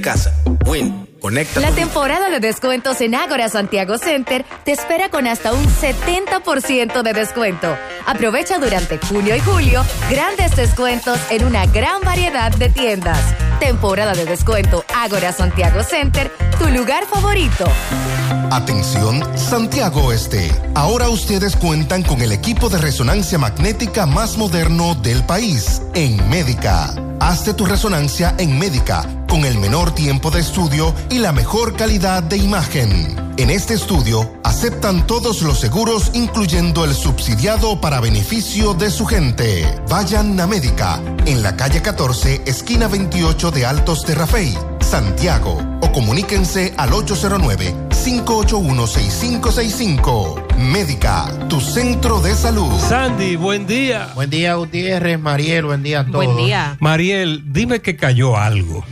casa. Win, conecta. La temporada de descuentos en Ágora Santiago Center te espera con hasta un 70% de descuento. Aprovecha durante junio y julio grandes descuentos en una gran variedad de tiendas. Temporada de descuento Ágora Santiago Center, tu lugar favorito. Atención, Santiago Este. Ahora ustedes cuentan con el equipo de resonancia magnética más moderno del país, en Médica. Hazte tu resonancia en Médica, con el menor tiempo de estudio y la mejor calidad de imagen. En este estudio, aceptan todos los seguros, incluyendo el subsidiado para beneficio de su gente. Vayan a Médica, en la calle 14, esquina 28 de Altos de Rafey, Santiago, o comuníquense al 809-581-6565. Médica, tu centro de salud. Sandy, buen día. Buen día, Gutiérrez, Mariel, buen día a todos. Buen día. Mariel, dime que cayó algo.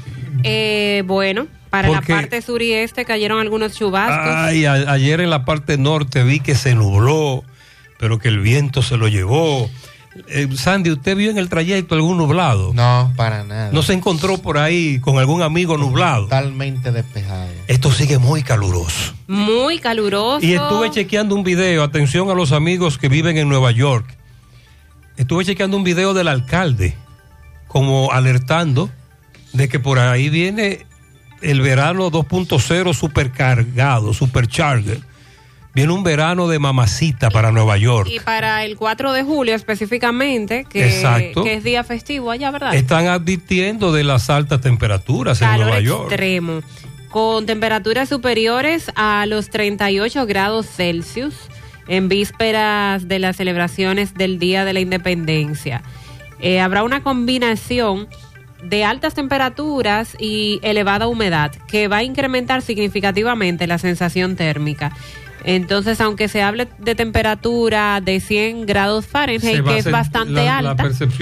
Bueno, para la parte sur y este cayeron algunos chubascos. Ay, ayer en la parte norte vi que se nubló, pero que el viento se lo llevó. Sandy, ¿usted vio en el trayecto algún nublado? No, para nada. ¿No se encontró por ahí con algún amigo nublado? Totalmente despejado. Esto sigue muy caluroso. Muy caluroso. Y estuve chequeando un video, atención a los amigos que viven en Nueva York. Estuve chequeando un video del alcalde, como alertando de que por ahí viene el verano 2.0 supercargado, supercharger. Viene un verano de mamacita para Nueva York. Y para el 4 de julio específicamente, que es día festivo allá, ¿verdad? Están advirtiendo de las altas temperaturas en Nueva York. Calor extremo, con temperaturas superiores a los 38 grados Celsius en vísperas de las celebraciones del Día de la Independencia. Habrá una combinación de altas temperaturas y elevada humedad que va a incrementar significativamente la sensación térmica. Entonces, aunque se hable de temperatura de 100 grados Fahrenheit, que es bastante alta,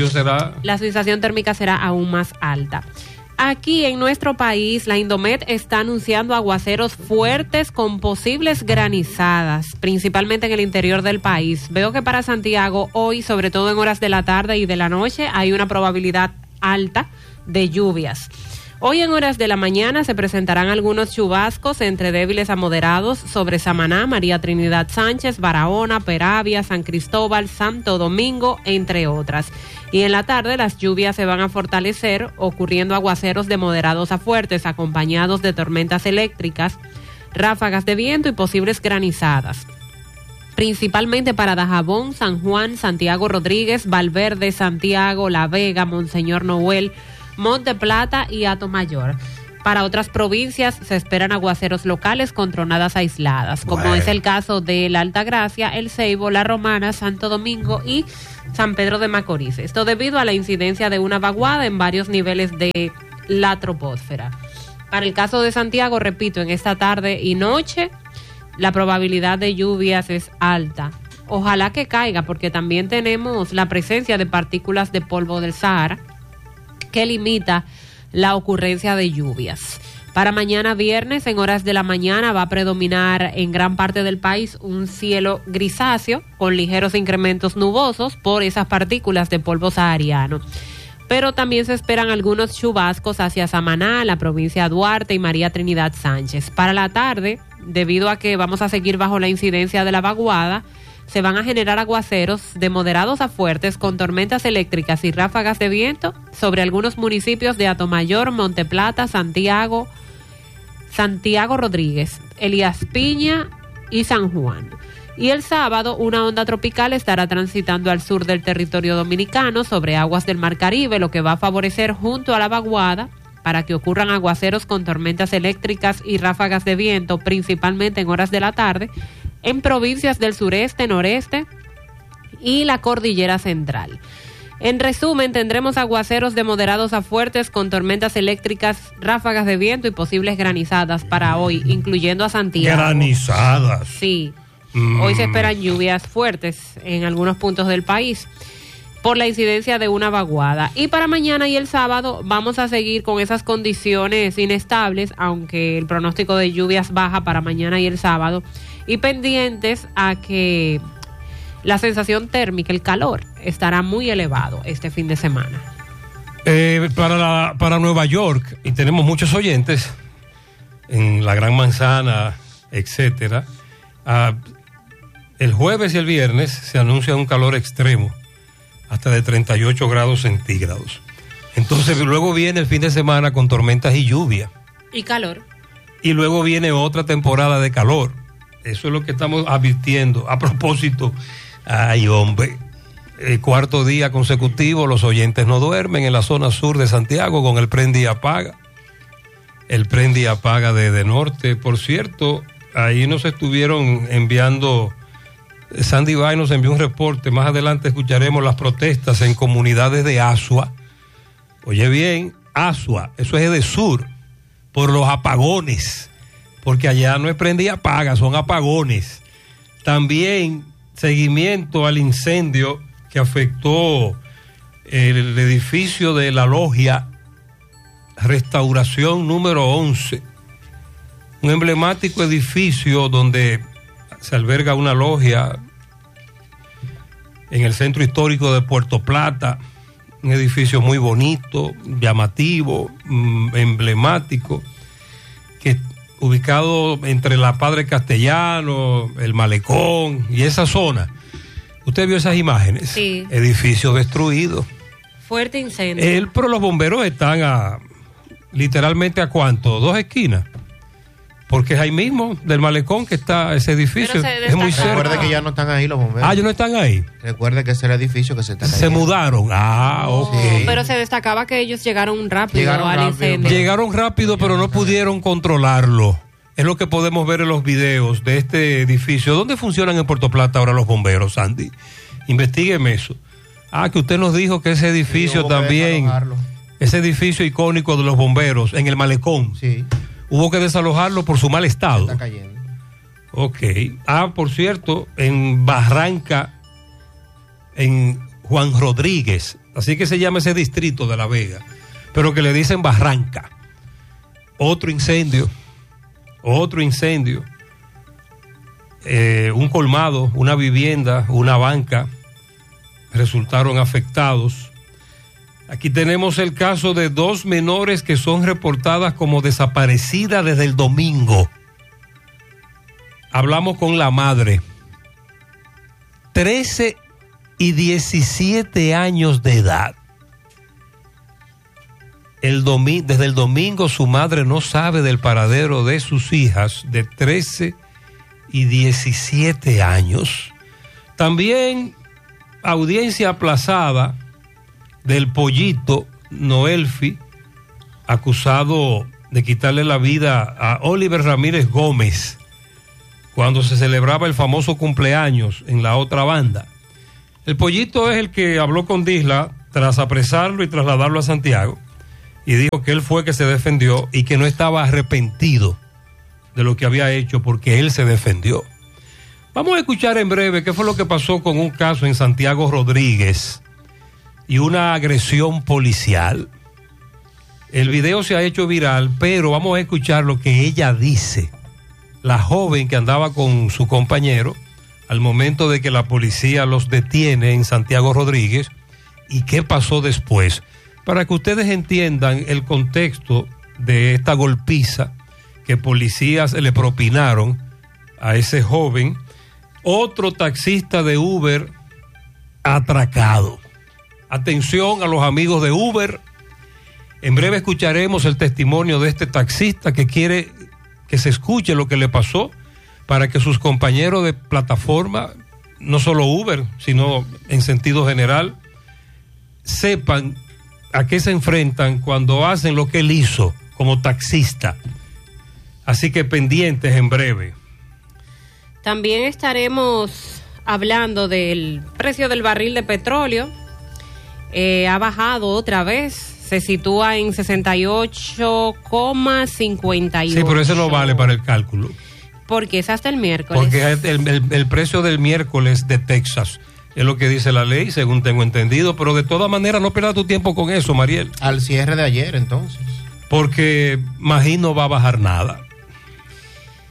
la sensación térmica será aún más alta. Aquí en nuestro país, la Indomet está anunciando aguaceros fuertes con posibles granizadas, principalmente en el interior del país. Veo que para Santiago hoy, sobre todo en horas de la tarde y de la noche, hay una probabilidad alta de lluvias. Hoy en horas de la mañana se presentarán algunos chubascos entre débiles a moderados sobre Samaná, María Trinidad Sánchez, Barahona, Peravia, San Cristóbal, Santo Domingo, entre otras. Y en la tarde las lluvias se van a fortalecer, ocurriendo aguaceros de moderados a fuertes, acompañados de tormentas eléctricas, ráfagas de viento y posibles granizadas. Principalmente para Dajabón, San Juan, Santiago Rodríguez, Valverde, Santiago, La Vega, Monseñor Noel, Monte Plata y Atomayor. Para otras provincias se esperan aguaceros locales con tronadas aisladas, como es el caso de la Altagracia, El Ceibo, La Romana, Santo Domingo y San Pedro de Macorís. Esto debido a la incidencia de una vaguada en varios niveles de la troposfera. Para el caso de Santiago, repito, en esta tarde y noche la probabilidad de lluvias es alta. Ojalá que caiga, porque también tenemos la presencia de partículas de polvo del Sahara que limita la ocurrencia de lluvias. Para mañana viernes, en horas de la mañana, va a predominar en gran parte del país un cielo grisáceo con ligeros incrementos nubosos por esas partículas de polvo sahariano. Pero también se esperan algunos chubascos hacia Samaná, la provincia de Duarte y María Trinidad Sánchez. Para la tarde, debido a que vamos a seguir bajo la incidencia de la vaguada, se van a generar aguaceros de moderados a fuertes con tormentas eléctricas y ráfagas de viento sobre algunos municipios de Atomayor, Monte Plata, Santiago Rodríguez, Elías Piña y San Juan. Y el sábado, una onda tropical estará transitando al sur del territorio dominicano sobre aguas del Mar Caribe, lo que va a favorecer junto a la vaguada para que ocurran aguaceros con tormentas eléctricas y ráfagas de viento, principalmente en horas de la tarde, en provincias del sureste, noreste y la cordillera central. En resumen, tendremos aguaceros de moderados a fuertes con tormentas eléctricas, ráfagas de viento y posibles granizadas para hoy, incluyendo a Santiago. ¿Granizadas? Sí. Hoy se esperan lluvias fuertes en algunos puntos del país por la incidencia de una vaguada. Y para mañana y el sábado vamos a seguir con esas condiciones inestables, aunque el pronóstico de lluvias baja para mañana y el sábado, y pendientes a que la sensación térmica, el calor, estará muy elevado este fin de semana. Para Nueva York, y tenemos muchos oyentes en la Gran Manzana, etcétera. El jueves y el viernes se anuncia un calor extremo, hasta de 38 grados centígrados. Entonces luego viene el fin de semana con tormentas y lluvia. Y calor. Y luego viene otra temporada de calor. Eso es lo que estamos advirtiendo. A propósito, ay hombre, el cuarto día consecutivo los oyentes no duermen en la zona sur de Santiago con el prende y apaga. El prende y apaga de norte. Por cierto, ahí nos estuvieron enviando, Sandy Bay nos envió un reporte, más adelante escucharemos las protestas en comunidades de Asua. Oye bien, Asua, eso es de sur, por los apagones, porque allá no es prende y apaga, son apagones. También seguimiento al incendio que afectó el edificio de la logia Restauración número 11, un emblemático edificio donde se alberga una logia en el centro histórico de Puerto Plata, un edificio muy bonito, llamativo, emblemático, que ubicado entre la Padre Castellano, el Malecón y esa zona. ¿Usted vio esas imágenes? Sí. Edificio destruido. Fuerte incendio. Pero los bomberos están literalmente ¿a cuánto? 2 esquinas. Porque es ahí mismo, del Malecón, que está ese edificio. Es muy cerca. Recuerde que ya no están ahí los bomberos. Ya no están ahí. Recuerde que es el edificio que se está cayendo. Se mudaron. Ok. Sí. Pero se destacaba que ellos llegaron rápido al incendio. Llegaron rápido, pero no pudieron controlarlo. Es lo que podemos ver en los videos de este edificio. ¿Dónde funcionan en Puerto Plata ahora los bomberos, Sandy? Investígueme eso. Que usted nos dijo que ese edificio también, ese edificio icónico de los bomberos en el Malecón. Sí. Hubo que desalojarlo por su mal estado. Está cayendo. Ok. Por cierto, en Barranca, en Juan Rodríguez, así que se llama ese distrito de La Vega, pero que le dicen Barranca. Otro incendio. Un colmado, una vivienda, una banca resultaron afectados. Aquí tenemos el caso de 2 menores que son reportadas como desaparecidas desde el domingo. Hablamos con la madre. 13 y 17 años de edad. Desde el domingo su madre no sabe del paradero de sus hijas de 13 y 17 años. También audiencia aplazada del pollito Noelfi, acusado de quitarle la vida a Oliver Ramírez Gómez cuando se celebraba el famoso cumpleaños en la otra banda. El pollito es el que habló con Disla tras apresarlo y trasladarlo a Santiago y dijo que él fue que se defendió y que no estaba arrepentido de lo que había hecho porque él se defendió. Vamos a escuchar en breve qué fue lo que pasó con un caso en Santiago Rodríguez y una agresión policial. El video se ha hecho viral, pero vamos a escuchar lo que ella dice, la joven que andaba con su compañero al momento de que la policía los detiene en Santiago Rodríguez y qué pasó después, para que ustedes entiendan el contexto de esta golpiza que policías le propinaron a ese joven. Otro taxista de Uber atracado. Atención a los amigos de Uber. En breve escucharemos el testimonio de este taxista que quiere que se escuche lo que le pasó para que sus compañeros de plataforma, no solo Uber, sino en sentido general, sepan a qué se enfrentan cuando hacen lo que él hizo como taxista. Así que pendientes en breve. También estaremos hablando del precio del barril de petróleo. Ha bajado otra vez, se sitúa en 68,58. Sí, pero eso no vale para el cálculo. Porque es hasta el miércoles. Porque el precio del miércoles de Texas es lo que dice la ley, según tengo entendido, pero de todas maneras no pierdas tu tiempo con eso, Mariel. Al cierre de ayer, entonces. Porque Magín no va a bajar nada.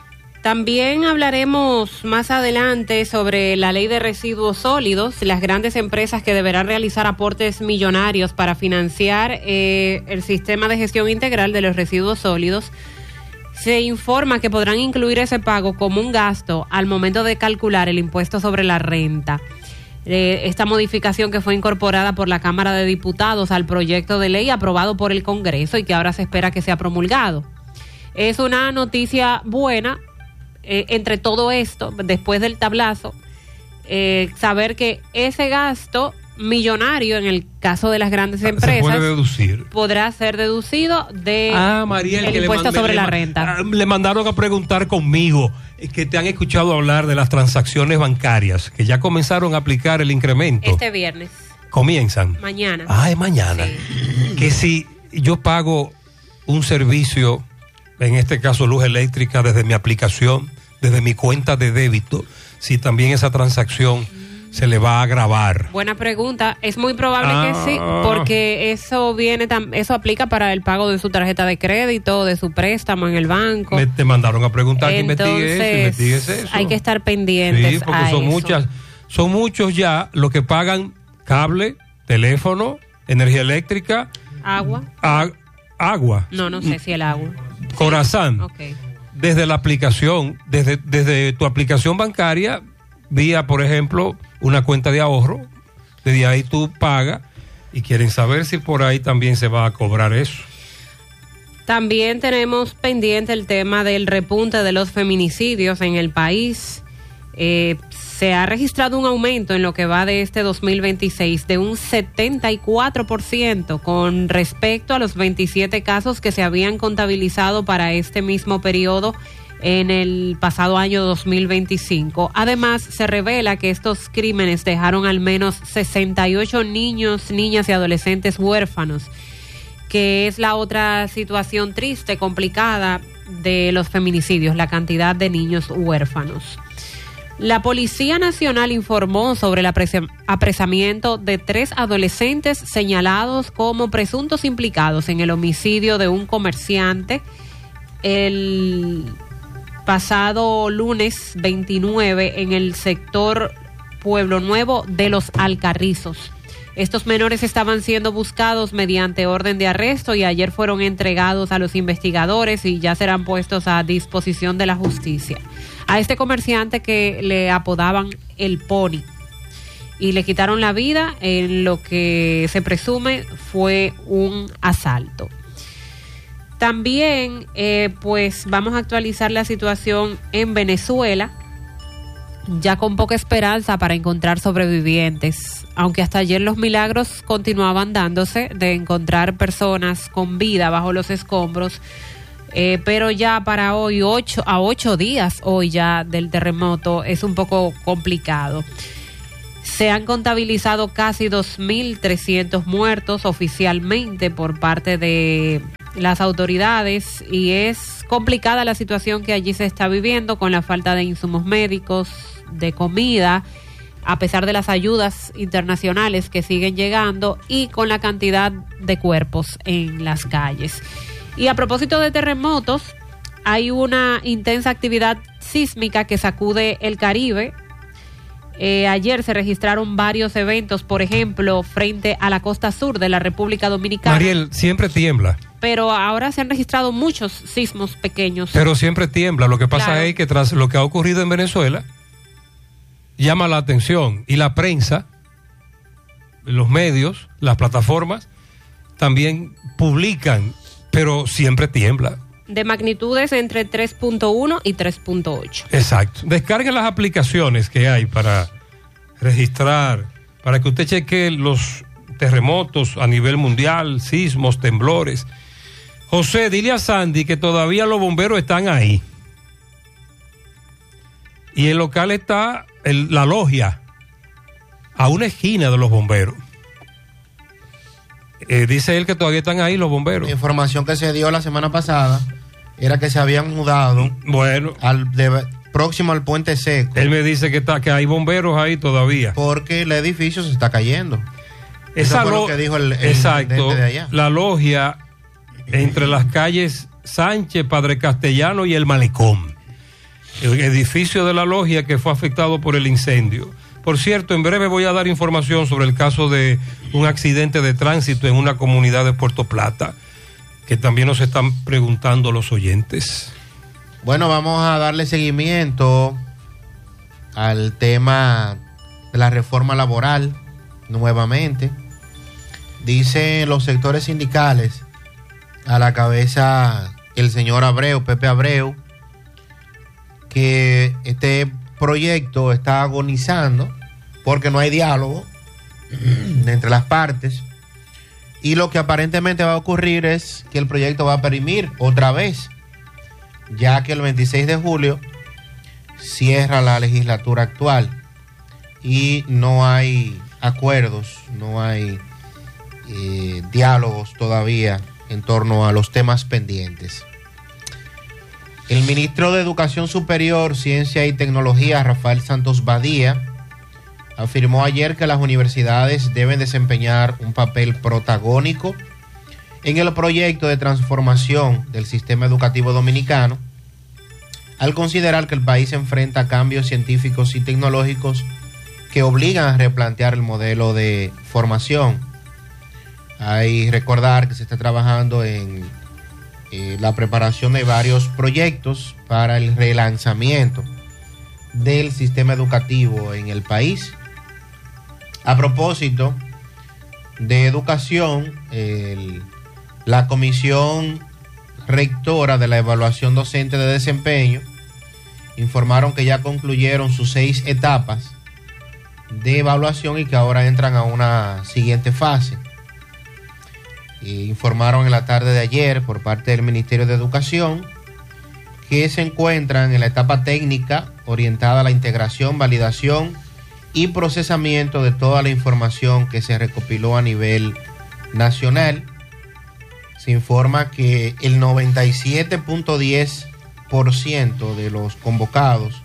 También hablaremos más adelante sobre la ley de residuos sólidos, las grandes empresas que deberán realizar aportes millonarios para financiar el sistema de gestión integral de los residuos sólidos. Se informa que podrán incluir ese pago como un gasto al momento de calcular el impuesto sobre la renta. Esta modificación que fue incorporada por la Cámara de Diputados al proyecto de ley aprobado por el Congreso y que ahora se espera que sea promulgado. Es una noticia buena. Entre todo esto, después del tablazo, saber que ese gasto millonario, en el caso de las grandes empresas, se puede deducir. Podrá ser deducido de Mariel, el impuesto sobre la renta. Le mandaron a preguntar conmigo que te han escuchado hablar de las transacciones bancarias, que ya comenzaron a aplicar el incremento. Este viernes. Comienzan. Mañana. Es mañana. Sí. Que si yo pago un servicio, en este caso luz eléctrica, desde mi aplicación, desde mi cuenta de débito, si también esa transacción se le va a grabar. Buena pregunta. Es muy probable que sí, porque eso aplica para el pago de su tarjeta de crédito, de su préstamo en el banco. Te mandaron a preguntar. Entonces, que investigues eso. Hay que estar pendientes. Sí, porque son muchos ya los que pagan cable, teléfono, energía eléctrica, agua. Agua. No sé si el agua. Corazón. Okay. Desde la aplicación, desde tu aplicación bancaria, vía, por ejemplo, una cuenta de ahorro, desde ahí tú pagas y quieren saber si por ahí también se va a cobrar eso. También tenemos pendiente el tema del repunte de los feminicidios en el país. Se ha registrado un aumento en lo que va de este 2026 de un 74% con respecto a los 27 casos que se habían contabilizado para este mismo periodo en el pasado año 2025. Además, se revela que estos crímenes dejaron al menos 68 niños, niñas y adolescentes huérfanos, que es la otra situación triste, complicada de los feminicidios, la cantidad de niños huérfanos. La Policía Nacional informó sobre el apresamiento de 3 adolescentes señalados como presuntos implicados en el homicidio de un comerciante el pasado lunes 29 en el sector Pueblo Nuevo de Los Alcarrizos. Estos menores estaban siendo buscados mediante orden de arresto y ayer fueron entregados a los investigadores y ya serán puestos a disposición de la justicia. A este comerciante que le apodaban el Pony y le quitaron la vida en lo que se presume fue un asalto. También pues vamos a actualizar la situación en Venezuela, ya con poca esperanza para encontrar sobrevivientes, aunque hasta ayer los milagros continuaban dándose de encontrar personas con vida bajo los escombros. Pero ya para hoy, 8 días hoy ya del terremoto, es un poco complicado. Se han contabilizado casi 2.300 muertos oficialmente por parte de las autoridades y es complicada la situación que allí se está viviendo con la falta de insumos médicos, de comida, a pesar de las ayudas internacionales que siguen llegando y con la cantidad de cuerpos en las calles. Y a propósito de terremotos, hay una intensa actividad sísmica que sacude el Caribe. Ayer se registraron varios eventos, por ejemplo, frente a la costa sur de la República Dominicana. Mariel, siempre tiembla. Pero ahora se han registrado muchos sismos pequeños. Pero siempre tiembla. Lo que pasa es que tras lo que ha ocurrido en Venezuela, llama la atención. Y la prensa, los medios, las plataformas, también publican, pero siempre tiembla. De magnitudes entre 3.1 y 3.8. Exacto. Descarguen las aplicaciones que hay para registrar, para que usted cheque los terremotos a nivel mundial, sismos, temblores. José, dile a Sandy que todavía los bomberos están ahí. Y el local está, la logia, a una esquina de los bomberos. Dice él que todavía están ahí los bomberos. La información que se dio la semana pasada era que se habían mudado próximo al Puente Seco. Él me dice que hay bomberos ahí todavía. Porque el edificio se está cayendo. Eso fue lo que dijo el exacto, de allá. La logia entre las calles Sánchez, Padre Castellano y el Malecón. el edificio de la logia que fue afectado por el incendio. Por cierto, en breve voy a dar información sobre el caso de un accidente de tránsito en una comunidad de Puerto Plata, que también nos están preguntando los oyentes. Bueno, vamos a darle seguimiento al tema de la reforma laboral nuevamente. Dicen los sectores sindicales, a la cabeza el señor Abreu, Pepe Abreu, que este proyecto está agonizando porque no hay diálogo entre las partes, y lo que aparentemente va a ocurrir es que el proyecto va a perimir otra vez, ya que el 26 de julio cierra la legislatura actual y no hay acuerdos, no hay diálogos todavía en torno a los temas pendientes. El ministro de Educación Superior, Ciencia y Tecnología, Rafael Santos Badía, afirmó ayer que las universidades deben desempeñar un papel protagónico en el proyecto de transformación del sistema educativo dominicano, al considerar que el país enfrenta cambios científicos y tecnológicos que obligan a replantear el modelo de formación. Hay recordar que se está trabajando en la preparación de varios proyectos para el relanzamiento del sistema educativo en el país. A propósito de educación, la Comisión Rectora de la Evaluación Docente de Desempeño informaron que ya concluyeron sus 6 etapas de evaluación y que ahora entran a una siguiente fase. Informaron en la tarde de ayer por parte del Ministerio de Educación que se encuentran en la etapa técnica orientada a la integración, validación y procesamiento de toda la información que se recopiló a nivel nacional. Se informa que el 97.10% de los convocados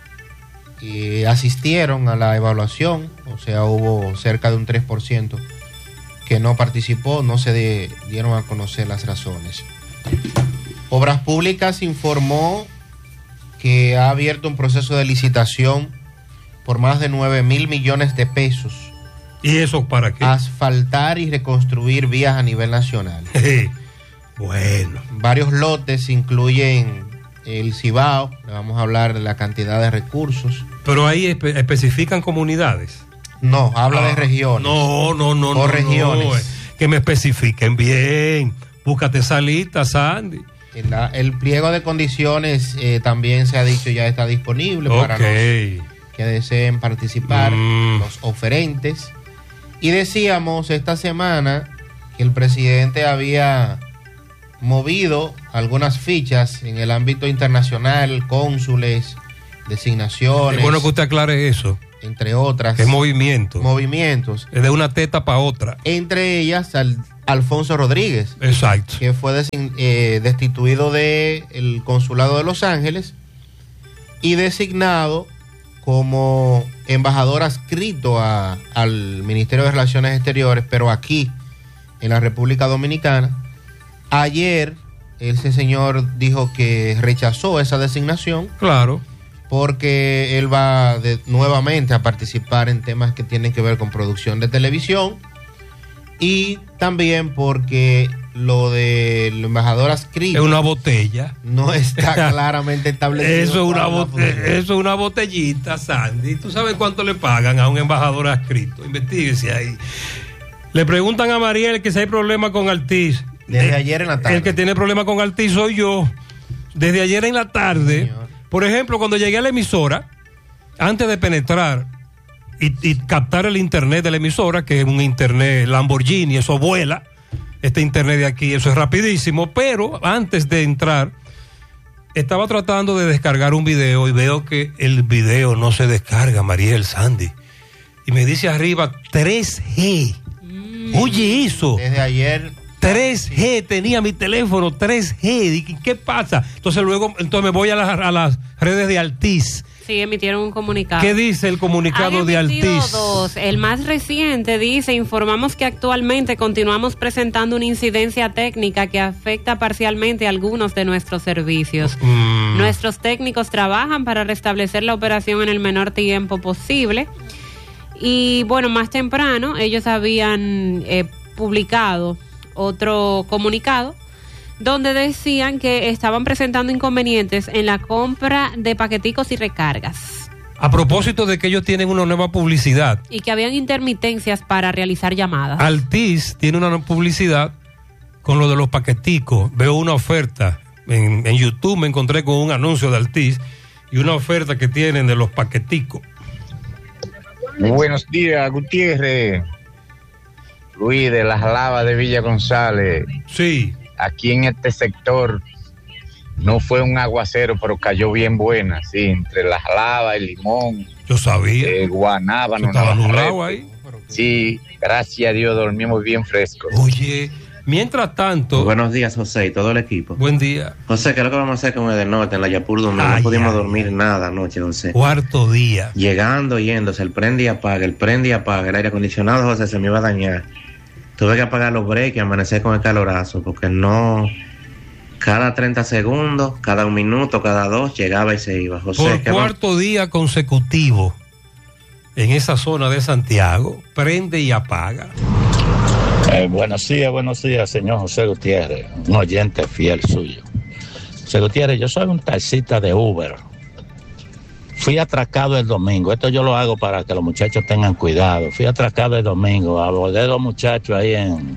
asistieron a la evaluación, o sea, hubo cerca de un 3% que no participó, no se dieron a conocer las razones. Obras Públicas informó que ha abierto un proceso de licitación por más de 9.000 millones de pesos. ¿Y eso para qué? Asfaltar y reconstruir vías a nivel nacional. Bueno. Varios lotes incluyen el Cibao, le vamos a hablar de la cantidad de recursos. Pero ahí especifican comunidades. No, habla de regiones. No. Regiones. No, que me especifiquen bien. Búscate esa lista, Sandy. El pliego de condiciones también se ha dicho ya está disponible para los que deseen participar, los oferentes. Y decíamos esta semana que el presidente había movido algunas fichas en el ámbito internacional, cónsules, designaciones. Es bueno que usted aclare eso. Entre otras. ¿Qué movimientos? Es de una teta para otra. Entre ellas, Alfonso Rodríguez. Exacto. Que fue destituido del Consulado de Los Ángeles y designado como embajador adscrito al Ministerio de Relaciones Exteriores, pero aquí, en la República Dominicana. Ayer, ese señor dijo que rechazó esa designación. Claro. Porque él va nuevamente a participar en temas que tienen que ver con producción de televisión, y también porque lo del embajador adscrito es una botella, no está claramente establecido. Eso es una botellita, Sandy. ¿Tú sabes cuánto le pagan a un embajador adscrito? Investíguese ahí. Le preguntan a Mariel que si hay problema con Altiz. Desde ayer en la tarde. El que tiene problema con Altiz soy yo. Desde ayer en la tarde. Señor. Por ejemplo, cuando llegué a la emisora, antes de penetrar y captar el internet de la emisora, que es un internet Lamborghini, eso vuela, este internet de aquí, eso es rapidísimo, pero antes de entrar, estaba tratando de descargar un video y veo que el video no se descarga, Mariel, Sandy. Y me dice arriba 3G. Oye, eso. Desde ayer 3G tenía mi teléfono, 3G. ¿Qué pasa? Entonces me voy a las redes de Altiz Sí, emitieron un comunicado. ¿Qué dice el comunicado de Altiz? Dos. El más reciente dice: informamos que actualmente continuamos presentando una incidencia técnica que afecta parcialmente algunos de nuestros servicios. Nuestros técnicos trabajan para restablecer la operación en el menor tiempo posible. Y bueno, más temprano ellos habían publicado otro comunicado donde decían que estaban presentando inconvenientes en la compra de paqueticos y recargas. A propósito de que ellos tienen una nueva publicidad. Y que habían intermitencias para realizar llamadas. Altiz tiene una publicidad con lo de los paqueticos. Veo una oferta. En YouTube me encontré con un anuncio de Altiz y una oferta que tienen de los paqueticos. Muy buenos días, Gutiérrez. Luis de las Lavas de Villa González. Sí. Aquí en este sector no fue un aguacero, pero cayó bien buena, sí, entre las Lavas, el Limón. Yo sabía. Guanábano. Estaba nublado ahí. Sí, gracias a Dios dormimos bien frescos. Oye, mientras tanto... Buenos días, José, y todo el equipo. Buen día. José, ¿qué es lo que vamos a hacer con el del norte, en la Yapur Domingo? No pudimos dormir nada anoche, José. Cuarto día. Llegando, yéndose, el prende y apaga, el aire acondicionado, José, se me iba a dañar. Tuve que apagar los breaks y amanecer con el calorazo, porque no... Cada 30 segundos, cada 1 minuto, cada 2, llegaba y se iba. José, por cuarto día consecutivo, en esa zona de Santiago, prende y apaga. Buenos días, señor José Gutiérrez, un oyente fiel suyo. José Gutiérrez, yo soy un taxista de Uber. Fui atracado el domingo. Esto yo lo hago para que los muchachos tengan cuidado. Fui atracado el domingo. Abordé 2 muchachos ahí en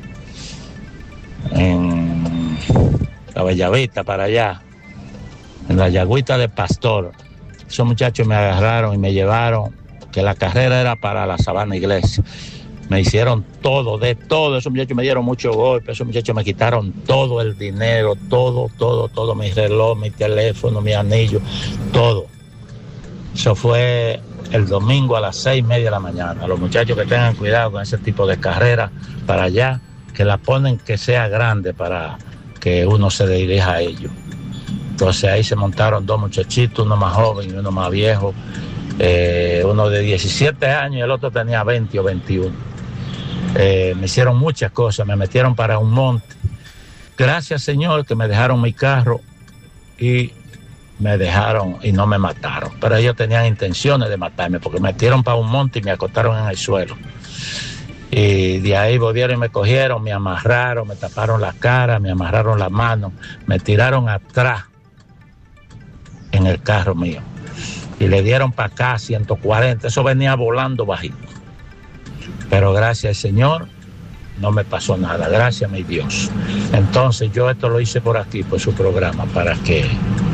la Bellavista, para allá, en la Yagüita de Pastor. Esos muchachos me agarraron y me llevaron, que la carrera era para la Sabana Iglesia. Me hicieron todo, de todo. Esos muchachos me dieron muchos golpes. Esos muchachos me quitaron todo el dinero, todo, mi reloj, mi teléfono, mi anillo, todo. Eso fue el domingo a las 6:30 de la mañana. Los muchachos que tengan cuidado con ese tipo de carrera para allá, que la ponen que sea grande para que uno se dirija a ellos. Entonces ahí se montaron 2 muchachitos, uno más joven y uno más viejo. Uno de 17 años y el otro tenía 20 o 21. Me hicieron muchas cosas, me metieron para un monte. Gracias, Señor, que me dejaron mi carro y me dejaron y no me mataron. Pero ellos tenían intenciones de matarme porque me metieron para un monte y me acostaron en el suelo. Y de ahí volvieron y me cogieron, me amarraron, me taparon la cara, me amarraron las manos, me tiraron atrás en el carro mío. Y le dieron para acá 140, eso venía volando bajito. Pero gracias al Señor no me pasó nada, gracias a mi Dios. Entonces yo esto lo hice por aquí, por su programa, para que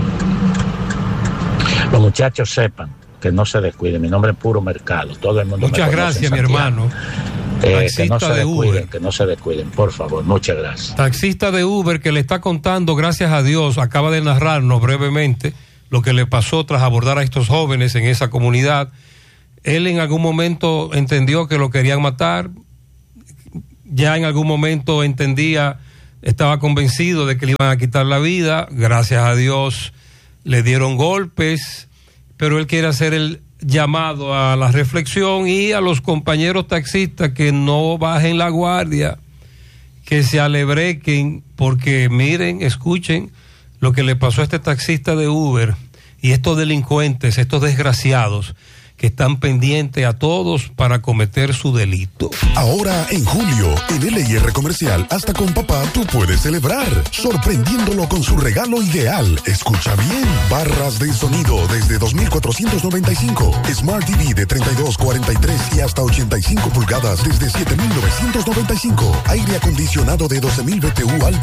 los muchachos sepan que no se descuiden. Mi nombre es Puro Mercado, todo el mundo me conoce. Muchas gracias, mi hermano. Que no se descuiden, que no se descuiden, por favor, muchas gracias. Taxista de Uber que le está contando, gracias a Dios, acaba de narrarnos brevemente lo que le pasó tras abordar a estos jóvenes en esa comunidad. Él en algún momento entendió que lo querían matar, ya en algún momento estaba convencido de que le iban a quitar la vida, gracias a Dios le dieron golpes, pero él quiere hacer el llamado a la reflexión y a los compañeros taxistas que no bajen la guardia, que se alebrequen, porque miren, escuchen lo que le pasó a este taxista de Uber y estos delincuentes, estos desgraciados que están pendientes a todos para cometer su delito. Ahora en julio, en LIR Comercial, hasta con papá tú puedes celebrar, sorprendiéndolo con su regalo ideal. Escucha bien, barras de sonido desde 2.495, Smart TV de 32, 43 y hasta 85 pulgadas desde 7.995, aire acondicionado de 12.000 BTU alto